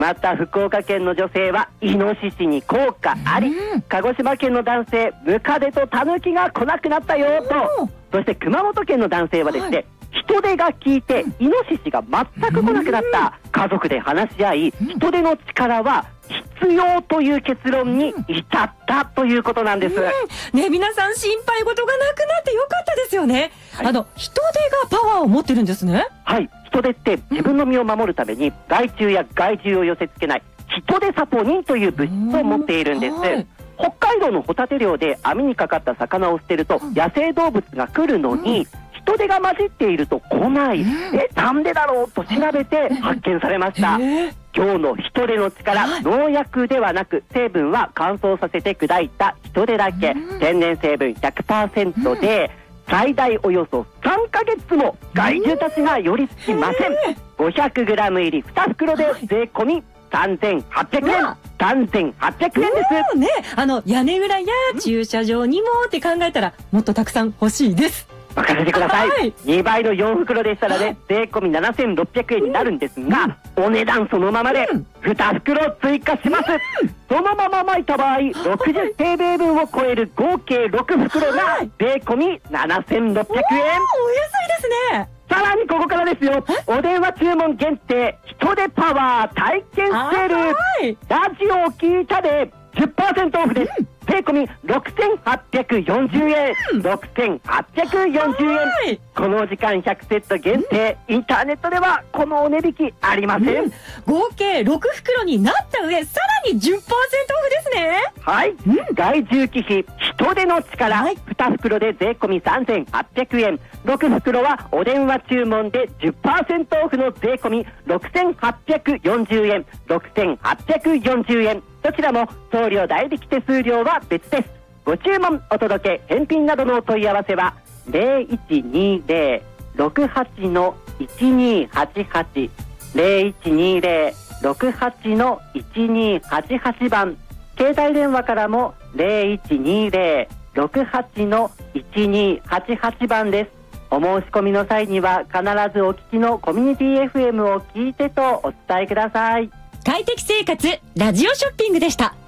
また福岡県の女性はイノシシに効果あり、鹿児島県の男性ムカデとタヌキが来なくなったよと、そして熊本県の男性はですね、人手が効いてイノシシが全く来なくなった。家族で話し合い、人手の力は必要という結論に至ったということなんです。 ね、皆さん心配事がなくなってよかったですよね。人手がパワーを持ってるんですね。 はい、人手って自分の身を守るために害虫や害獣を寄せ付けない人手サポニンという物質を持っているんです。北海道のホタテ漁で網にかかった魚を捨てると野生動物が来るのに、人手が混じっていると来ない。なんでだろうと調べて発見されました。今日の人手の力、農薬ではなく成分は乾燥させて砕いた人手だけ、天然成分 100% で最大およそ3ヶ月も害獣たちが寄り付きません。500g 入り2袋で税込み3800円。3800円です。 ね、屋根裏や駐車場にもって考えたらもっとたくさん欲しいです。 任せてください。2倍の4袋でしたらね、税込み7600円になるんですが、お値段そのままで2袋追加します。そのまま巻いた場合、60平米分を超える合計6袋が税込み7600円。お安いですね。 さらにここからですよ。お電話注文限定人手パワー体験セール。ラジオを聞いたで 10% オフです。税込み6840円。6840円。この時間100セット限定。インターネットではこのお値引きありません。 合計6袋になった上、さらに 10% オフですね。 はい、害獣忌避人手の力、2袋で税込み3800円。6袋はお電話注文で 10% オフの税込み6840円。6840円。どちらも送料代引き手数料は別です。ご注文お届け返品などのお問い合わせは 0120-68-1288 0120-68-1288 番。携帯電話からも 0120-68-1288 番です。お申し込みの際には必ずお聞きのコミュニティ FM を聞いてとお伝えください。 快適生活ラジオショッピングでした。